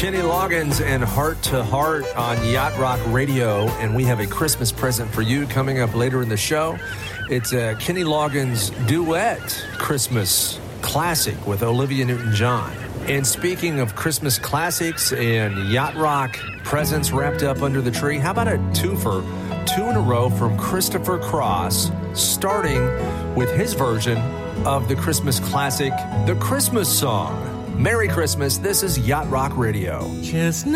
Kenny Loggins and Heart to Heart on Yacht Rock Radio, and we have a Christmas present for you coming up later in the show. It's a Kenny Loggins duet Christmas classic with Olivia Newton-John. And speaking of Christmas classics and Yacht Rock presents wrapped up under the tree, how about a twofer, 2 in a row from Christopher Cross, starting with his version of the Christmas classic, The Christmas Song. Merry Christmas. This is Yacht Rock Radio.